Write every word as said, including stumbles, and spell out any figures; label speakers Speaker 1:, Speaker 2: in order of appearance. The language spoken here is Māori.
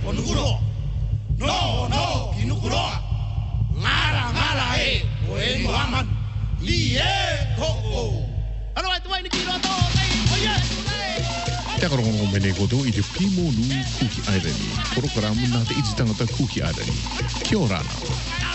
Speaker 1: Onuguro. No, no, kinukuro. Ngara, ngara, eh. Bueno, aman. Liye, koko. Ano ay tuwai ni kilo to? Oye,
Speaker 2: Te karongo ngo mene koto i te Pimonu Kuki Island. Programu nā te iti tangata Kuki Island. Kia ora ana.